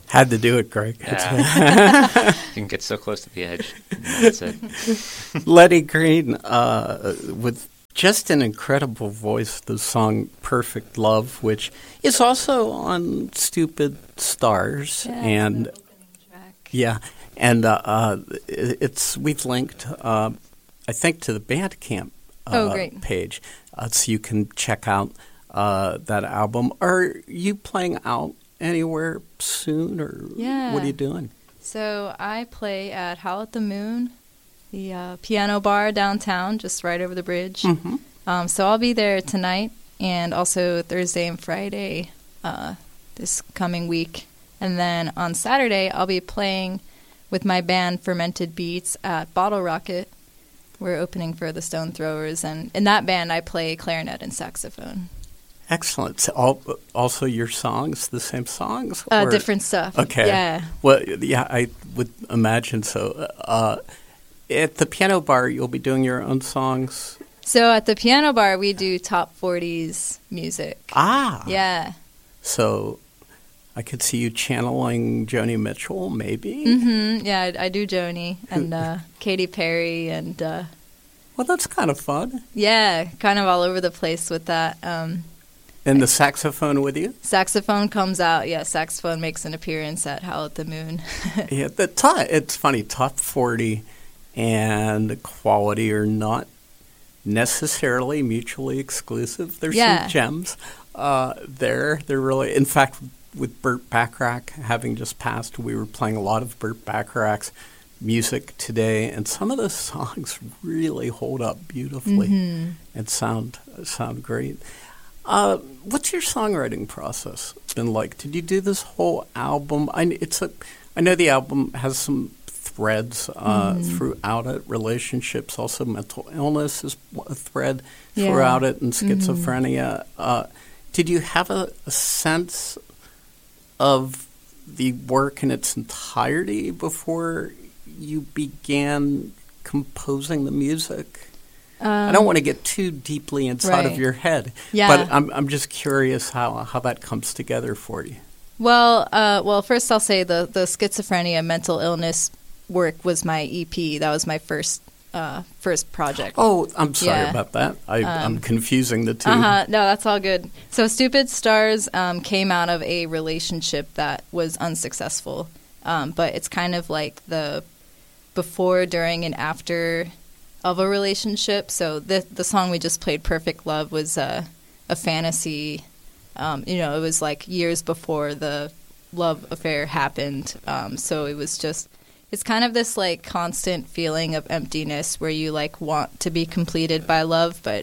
Had to do it, Greg. You can get so close to the edge. That's it. Letty Green, with just an incredible voice, the song Perfect Love, which is also on Stupid Stars. Yeah, and it's the opening track. yeah, and we've linked, I think, to the Bandcamp Great. page, so you can check out that album. Are you playing out anywhere soon, or Yeah. what are you doing? So I play at Howl at the Moon, the piano bar downtown, just right over the bridge. Mm-hmm. So I'll be there tonight and also Thursday and Friday this coming week. And then on Saturday, I'll be playing with my band Fermented Beats at Bottle Rocket. We're opening for the Stone Throwers. And in that band, I play clarinet and saxophone. Excellent. So also your songs, the same songs? Or? Different stuff. Okay. Yeah. Well, yeah, I would imagine so. At the piano bar, you'll be doing your own songs? So at the piano bar, we do top 40s music. Ah. Yeah. So I could see you channeling Joni Mitchell, maybe? Mm-hmm. Yeah, I do Joni and Katy Perry and Well, that's kind of fun. yeah, kind of all over the place with that. And the saxophone with you? Saxophone comes out. Yeah, saxophone makes an appearance at Howl at the Moon. Yeah, it's funny. Top 40 and quality are not necessarily mutually exclusive. There's some gems there. They're really, in fact, with Burt Bacharach having just passed, we were playing a lot of Burt Bacharach's music today, and some of those songs really hold up beautifully and sound great. What's your songwriting process been like? Did you do this whole album? I know the album has some threads throughout it. Relationships, also mental illness is a thread throughout it, and schizophrenia. Did you have a sense of the work in its entirety before you began composing the music? I don't want to get too deeply inside of your head, but I'm just curious how that comes together for you. Well, first I'll say the schizophrenia mental illness work was my EP. That was my first project. Oh, I'm sorry about that. I'm confusing the two. No, that's all good. So Stupid Stars came out of a relationship that was unsuccessful, but it's kind of like the before, during, and after of a relationship. So the song we just played, Perfect Love, was a fantasy. It was like years before the love affair happened. So it was just, it's kind of this like constant feeling of emptiness where you like want to be completed by love, but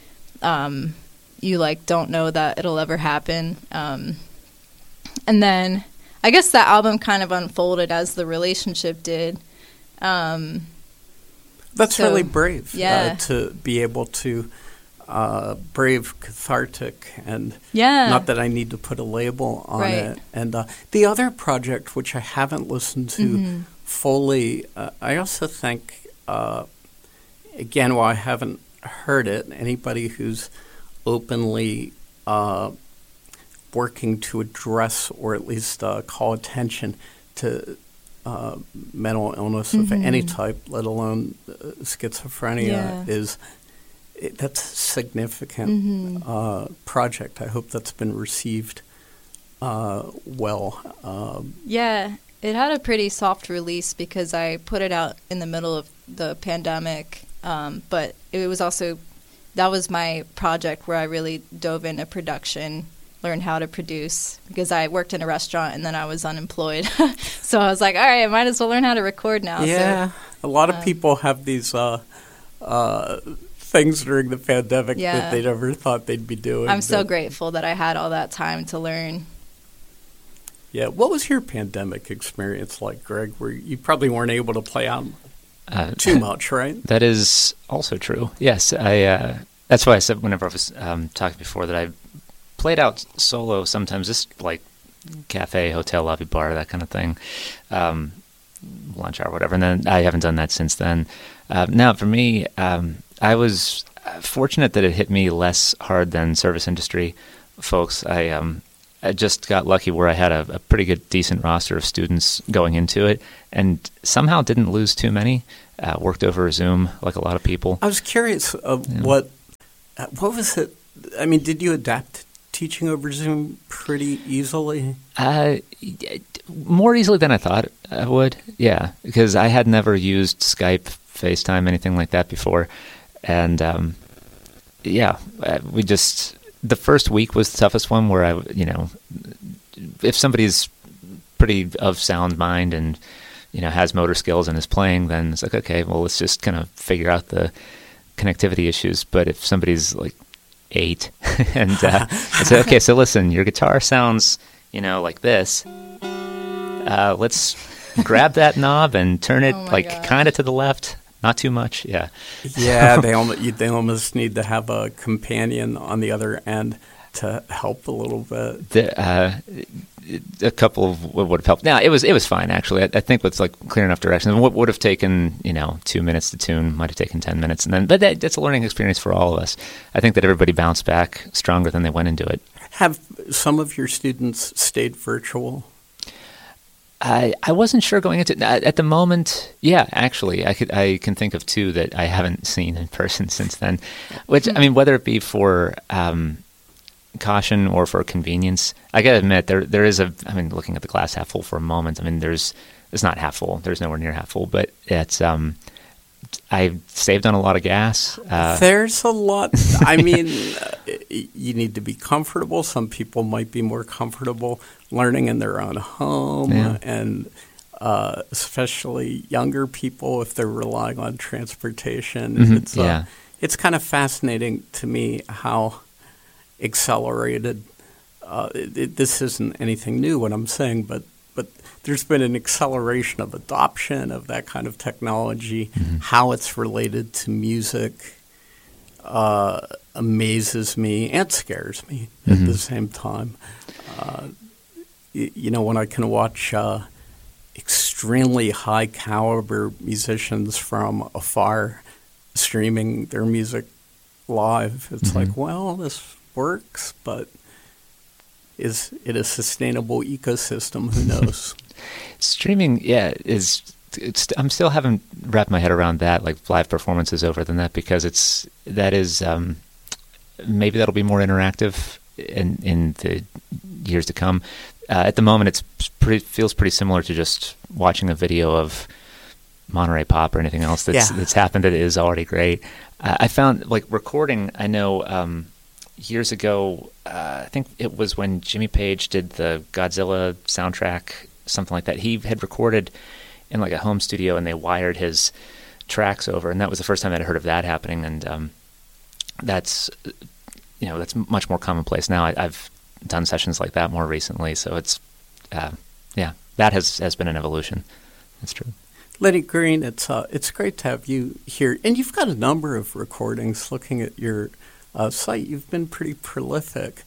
you like don't know that it'll ever happen. And then I guess that album kind of unfolded as the relationship did. That's really brave yeah. To be able to brave, cathartic, and yeah. not that I need to put a label on it. And the other project, which I haven't listened to fully, I also think, again, while I haven't heard it, anybody who's openly working to address or at least call attention to mental illness of any type, let alone schizophrenia, that's a significant project. I hope that's been received well. Yeah, it had a pretty soft release because I put it out in the middle of the pandemic, but it was also, that was my project where I really dove into production, learned how to produce, because I worked in a restaurant and then I was unemployed. So I was like, all right, I might as well learn how to record now. Yeah, so, a lot of people have these things during the pandemic that they never thought they'd be doing. I'm so grateful that I had all that time to learn. Yeah, what was your pandemic experience like, Greg, where you probably weren't able to play out too much, right? That is also true. Yes, that's why I said whenever I was talking before that I played out solo sometimes, just like cafe, hotel, lobby, bar, that kind of thing, lunch hour, whatever. And then I haven't done that since then. Now, for me, I was fortunate that it hit me less hard than service industry folks. I just got lucky where I had a pretty good, decent roster of students going into it, and somehow didn't lose too many. Worked over Zoom like a lot of people. I was curious what was it? I mean, did you adapt teaching over Zoom pretty easily? More easily than I thought I would, yeah, because I had never used Skype, FaceTime, anything like that before. And, we just... The first week was the toughest one where if somebody's pretty of sound mind and, has motor skills and is playing, then it's like, okay, well, let's just kind of figure out the connectivity issues. But if somebody's like 8 and I say, okay, so listen, your guitar sounds, like this. Let's grab that knob and turn it kind of to the left. Not too much, yeah. Yeah, they almost need to have a companion on the other end to help a little bit. A couple of would have helped. Now it was fine actually. I think with clear enough directions. What would have taken 2 minutes to tune might have taken 10 minutes, but that's a learning experience for all of us. I think that everybody bounced back stronger than they went into it. Have some of your students stayed virtual? I wasn't sure going into it. At the moment, yeah, actually, I can think of 2 that I haven't seen in person since then. Which, I mean, whether it be for caution or for convenience, I gotta admit there is looking at the glass half full for a moment. I mean, it's not half full. There's nowhere near half full, but it's I've saved on a lot of gas. There's a lot. I mean, you need to be comfortable. Some people might be more comfortable learning in their own home, and especially younger people if they're relying on transportation. Mm-hmm. It's kind of fascinating to me how accelerated. This isn't anything new what I'm saying, but there's been an acceleration of adoption of that kind of technology. Mm-hmm. How it's related to music amazes me and scares me at the same time. When I can watch extremely high caliber musicians from afar streaming their music live, it's like, well, this works, but is it a sustainable ecosystem? Who knows? Streaming, I'm still haven't wrapped my head around that, like live performances over than that, because maybe that'll be more interactive in the years to come. At the moment, feels pretty similar to just watching a video of Monterey Pop or anything else that's happened that is already great. I found recording. I know years ago, I think it was when Jimmy Page did the Godzilla soundtrack, something like that. He had recorded in a home studio, and they wired his tracks over, and that was the first time I'd heard of that happening. And that's much more commonplace now. I've done sessions like that more recently, so it's that has been an evolution. That's true. Lenny Green, it's great to have you here, and you've got a number of recordings. Looking at your site, you've been pretty prolific,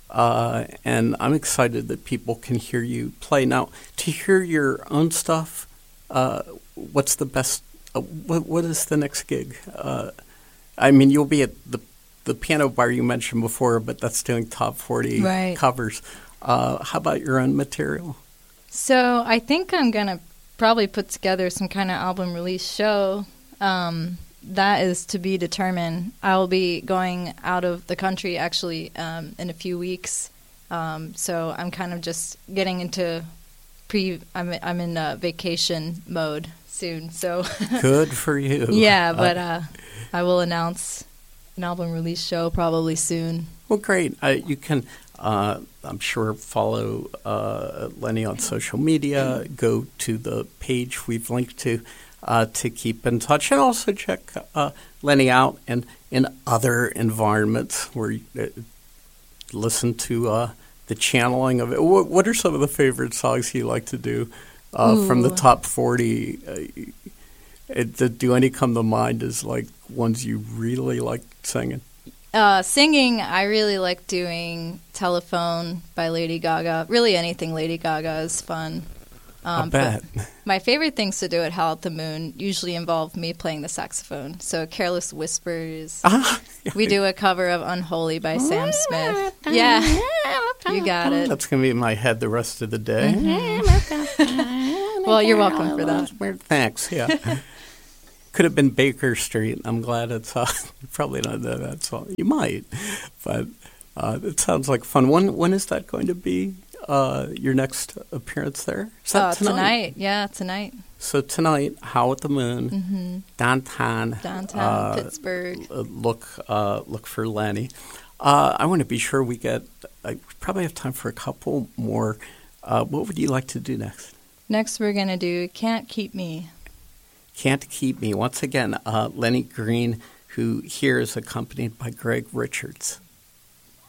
and I'm excited that people can hear you play. Now, to hear your own stuff, what's the best? What is the next gig? I mean, you'll be at the piano bar you mentioned before, but that's doing top 40 covers. How about your own material? So I think I'm going to probably put together some kind of album release show. That is to be determined. I will be going out of the country actually in a few weeks. So I'm kind of just getting into I'm in vacation mode soon. So good for you. Yeah, but I will announce an album release show probably soon. Well, great. You can, I'm sure, follow Lenny on social media. Go to the page we've linked to keep in touch, and also check Lenny out and in other environments where you listen to the channeling of it. What are some of the favorite songs you like to do from the top 40? Do any come to mind as ones you really like singing? Singing, I really like doing Telephone by Lady Gaga. Really anything Lady Gaga is fun. I'll bet. My favorite things to do at Howl at the Moon usually involve me playing the saxophone. So Careless Whispers. We do a cover of Unholy by Sam Smith. Yeah, you got it. That's going to be in my head the rest of the day. Well, you're welcome for that. Weird. Thanks, yeah. Could have been Baker Street. I'm glad it's probably not that song. You might, but it sounds like fun. When is that going to be? Your next appearance there? Is that tonight? Yeah, tonight. So tonight, Howl at the Moon, downtown Pittsburgh. Look for Lenny. I want to be sure we get. I probably have time for a couple more. What would you like to do next? Next, we're going to do Can't Keep Me. Can't Keep Me. Once again, Lenny Green, who here is accompanied by Greg Richards.